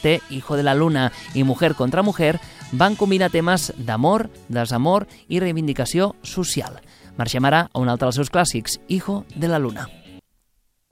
Marte, Hijo de la Luna i Mujer contra Mujer van combinar temes d'amor, desamor i reivindicació social. Marxem ara a un altre dels seus clàssics, Hijo de la Luna.